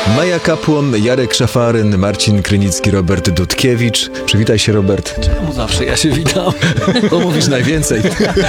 Maja Kapłon, Jarek Szafaryn, Marcin Krynicki, Robert Dudkiewicz. Przywitaj się, Robert. Czemu zawsze ja się witam? Bo mówisz najwięcej.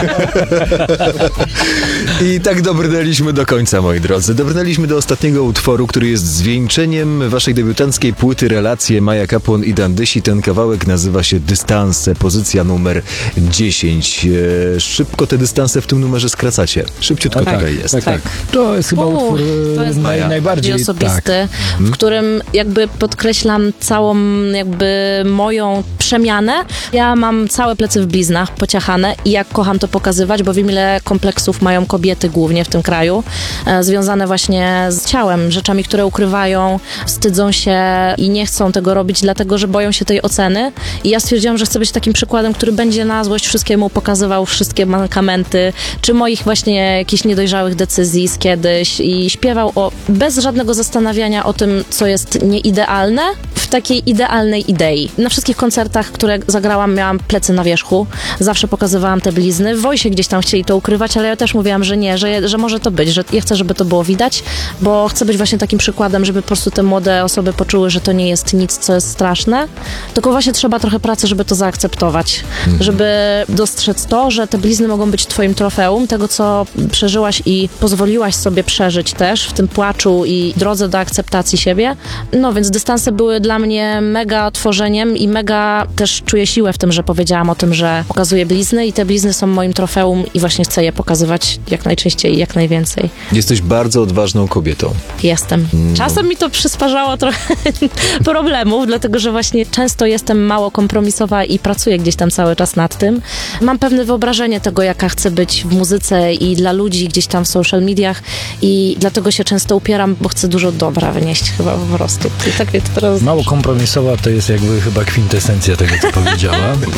I tak dobrnęliśmy do końca, moi drodzy. Dobrnęliśmy do ostatniego utworu, który jest zwieńczeniem waszej debiutanckiej płyty Relacje Maja Kapłon i Dandysi. Ten kawałek nazywa się Dystanse, pozycja numer 10. Szybko te dystanse w tym numerze skracacie. Szybciutko tutaj jest. Tak. To jest chyba utwór to jest najbardziej osobisty, w którym jakby podkreślam całą jakby moją przemianę. Ja mam całe plecy w bliznach, pociachane i jak kocham to pokazywać, bo wiem, ile kompleksów mają kobiety głównie w tym kraju, związane właśnie z ciałem, rzeczami, które ukrywają, wstydzą się i nie chcą tego robić, dlatego, że boją się tej oceny. I ja stwierdziłam, że chcę być takim przykładem, który będzie na złość wszystkiemu pokazywał wszystkie mankamenty, czy moich właśnie jakichś niedojrzałych decyzji z kiedyś i śpiewał bez żadnego zastanawiania o tym, co jest nieidealne, w takiej idealnej idei. Na wszystkich koncertach, które zagrałam, miałam plecy na wierzchu. Zawsze pokazywałam te blizny. W Wojsie gdzieś tam chcieli to ukrywać, ale ja też mówiłam, że nie, że może to być, że ja chcę, żeby to było widać, bo chcę być właśnie takim przykładem, żeby po prostu te młode osoby poczuły, że to nie jest nic, co jest straszne, tylko właśnie trzeba trochę pracy, żeby to zaakceptować, żeby dostrzec to, że te blizny mogą być twoim trofeum, tego, co przeżyłaś i pozwoliłaś sobie przeżyć też w tym płaczu i drodze do akceptacji siebie. No więc dystanse były dla mnie mega otworzeniem i mega też czuję siłę w tym, że powiedziałam o tym, że pokazuję blizny i te blizny są moim trofeum i właśnie chcę je pokazywać jak najczęściej i jak najwięcej. Jesteś bardzo odważną kobietą. Jestem. Czasem mi to przysparzało trochę problemów, dlatego że właśnie często jestem mało kompromisowa i pracuję gdzieś tam cały czas nad tym. Mam pewne wyobrażenie tego, jaka chcę być w muzyce i dla ludzi gdzieś tam w social mediach i dlatego się często upieram, bo chcę dużo dobra wynieść chyba po prostu. I tak mnie to teraz... Mało kompromisowa to jest jakby chyba kwintesencja tego, co powiedziała.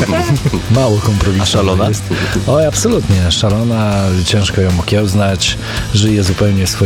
Mało kompromisowa. A szalona? Jest. Oj, absolutnie. Szalona, ciężko ją okiełznać, żyje zupełnie swoim